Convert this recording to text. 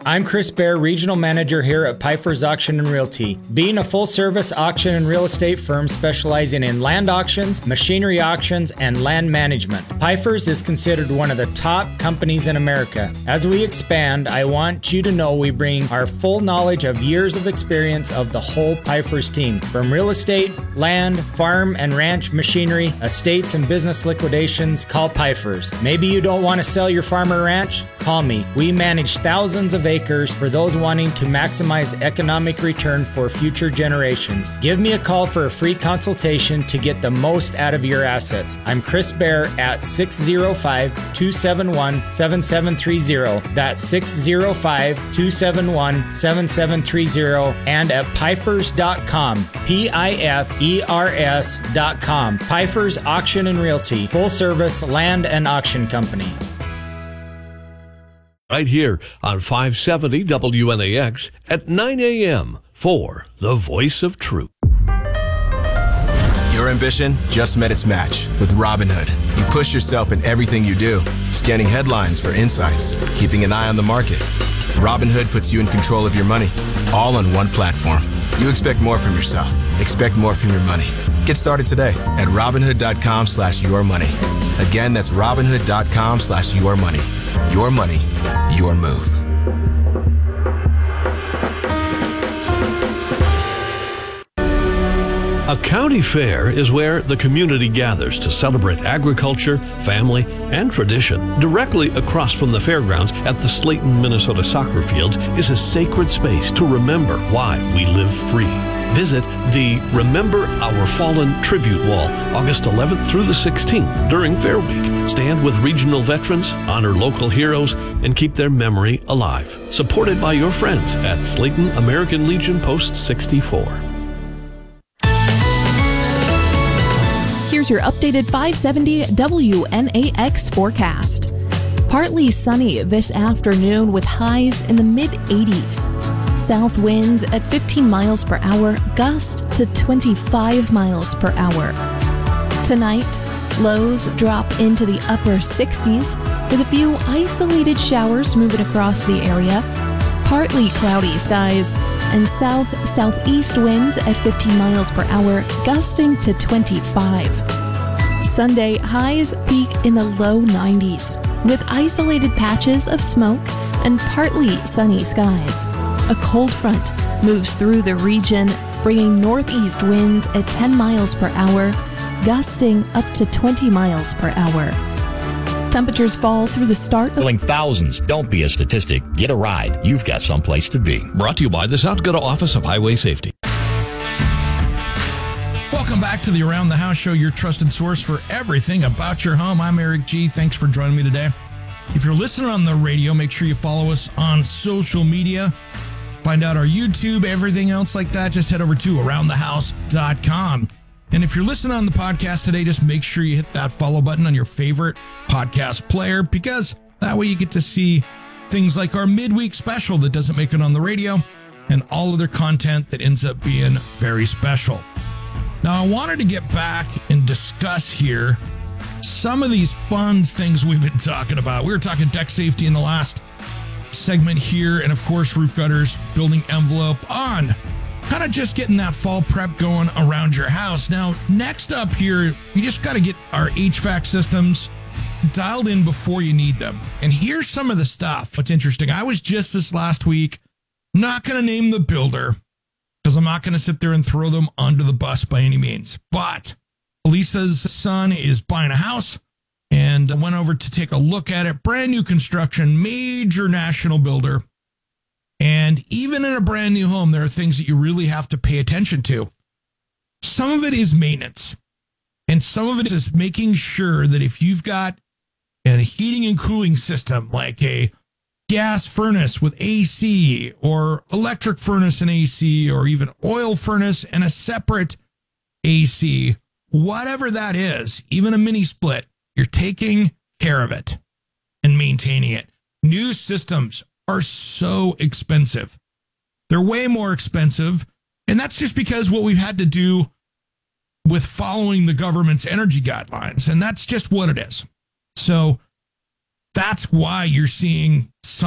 I'm Chris Bear, Regional Manager here at Pfeiffer's Auction and Realty. Being a full-service auction and real estate firm specializing in land auctions, machinery auctions, and land management, Pfeiffer's is considered one of the top companies in America. As we expand, I want you to know we bring our full knowledge of years of experience of the whole Pfeiffer's team. From real estate, land, farm and ranch machinery, estates and business liquidations, call Pfeiffer's. Maybe you don't want to sell your farm or ranch? Call me. We manage thousands of acres for those wanting to maximize economic return for future generations. Give me a call for a free consultation to get the most out of your assets. I'm Chris Bear at 605-271-7730. That's 605-271-7730 and at Pfeifers.com. Pifers.com. Pfeiffer's Auction and Realty, full service land and auction company. Right here on 570 WNAX at 9 a.m. for The Voice of Truth. Your ambition just met its match with Robinhood. You push yourself in everything you do, scanning headlines for insights, keeping an eye on the market. Robinhood puts you in control of your money, all on one platform. You expect more from yourself. Expect more from your money. Get started today at Robinhood.com/yourmoney. Again, that's Robinhood.com/yourmoney. Your money, your move. A county fair is where the community gathers to celebrate agriculture, family, and tradition. Directly across from the fairgrounds at the Slayton, Minnesota soccer fields is a sacred space to remember why we live free. Visit the Remember Our Fallen Tribute Wall August 11th through the 16th during Fair Week. Stand with regional veterans, honor local heroes, and keep their memory alive. Supported by your friends at Slayton American Legion Post 64. Here's your updated 570 WNAX forecast. Partly sunny this afternoon with highs in the mid-80s. South winds at 15 miles per hour, gust to 25 miles per hour. Tonight, lows drop into the upper 60s with a few isolated showers moving across the area. Partly cloudy skies and south-southeast winds at 15 miles per hour, gusting to 25. Sunday, highs peak in the low 90s with isolated patches of smoke and partly sunny skies. A cold front moves through the region, bringing northeast winds at 10 miles per hour, gusting up to 20 miles per hour. Temperatures fall through the start of... Killing thousands. Don't be a statistic. Get a ride. You've got someplace to be. Brought to you by the South Dakota Office of Highway Safety. Welcome back to the Around the House Show, your trusted source for everything about your home. I'm Eric G. Thanks for joining me today. If you're listening on the radio, make sure you follow us on social media. Find out our YouTube, everything else like that. Just head over to aroundthehouse.com. And if you're listening on the podcast today, just make sure you hit that follow button on your favorite podcast player, because that way you get to see things like our midweek special that doesn't make it on the radio and all other content that ends up being very special. Now, I wanted to get back and discuss here some of these fun things we've been talking about. We were talking deck safety in the last segment here, and of course, roof gutters, building envelope on kind of just getting that fall prep going around your house. Now, next up here, you just got to get our HVAC systems dialed in before you need them. And here's some of the stuff. What's interesting, I was just this last week, not going to name the builder because I'm not going to sit there and throw them under the bus by any means. But Lisa's son is buying a house, and I went over to take a look at it. Brand new construction, major national builder. And even in a brand new home, there are things that you really have to pay attention to. Some of it is maintenance, and some of it is making sure that if you've got a heating and cooling system like a gas furnace with AC or electric furnace and AC, or even oil furnace and a separate AC, whatever that is, even a mini split, you're taking care of it and maintaining it. New systems are so expensive. They're way more expensive. And that's just because what we've had to do with following the government's energy guidelines. And that's just what it is. So that's why you're seeing